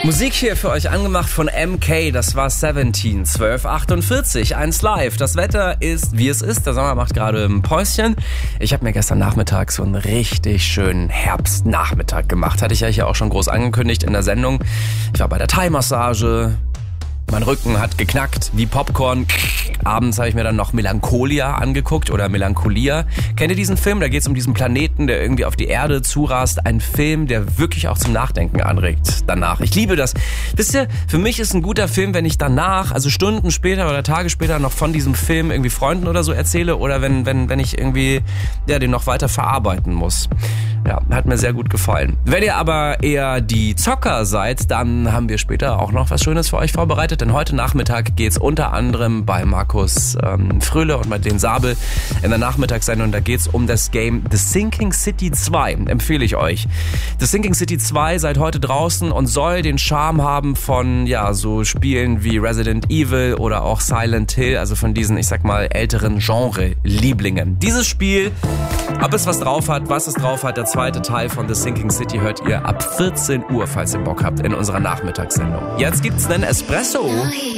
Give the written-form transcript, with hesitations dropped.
Musik hier für euch angemacht von MK, das war 17, 12:48, 1 live. Das Wetter ist, wie es ist, der Sommer macht gerade ein Päuschen. Ich habe mir gestern Nachmittag so einen richtig schönen Herbstnachmittag gemacht. Hatte ich ja hier auch schon groß angekündigt in der Sendung. Ich war bei der Thai-Massage. Mein Rücken hat geknackt wie Popcorn. Abends habe ich mir dann noch Melancholia angeguckt oder Melancholia. Kennt ihr diesen Film? Da geht es um diesen Planeten, der irgendwie auf die Erde zurast. Ein Film, der wirklich auch zum Nachdenken anregt danach. Ich liebe das. Wisst ihr, für mich ist ein guter Film, wenn ich danach, also Stunden später oder Tage später noch von diesem Film irgendwie Freunden oder so erzähle oder wenn ich irgendwie den noch weiter verarbeiten muss. Ja, hat mir sehr gut gefallen. Wenn ihr aber eher die Zocker seid, dann haben wir später auch noch was Schönes für euch vorbereitet. Denn heute Nachmittag geht's unter anderem bei Markus Fröhle und Madeleine Sabel in der Nachmittagssendung. Da geht's um das Game The Sinking City 2. Empfehle ich euch. The Sinking City 2 seit heute draußen und soll den Charme haben von so Spielen wie Resident Evil oder auch Silent Hill. Also von diesen, ich sag mal, älteren Genre-Lieblingen. Dieses Spiel, ob es was drauf hat, was es drauf hat, der zweite Teil von The Sinking City hört ihr ab 14 Uhr, falls ihr Bock habt, in unserer Nachmittagssendung. Jetzt gibt's einen Espresso.